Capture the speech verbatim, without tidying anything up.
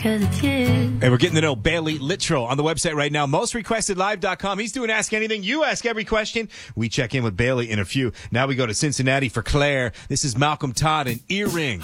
cause it's you. And we're getting to know Bailey Littrell on the website right now, most requested live dot com. He's doing Ask Anything. You ask every question. We check in with Bailey in a few. Now we go to Cincinnati for Claire. This is Malcolm Todd and Earring.